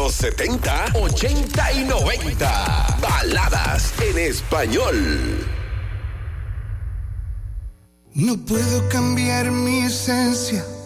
los 70, 80 y 90. Baladas en español. No puedo cambiar mi esencia,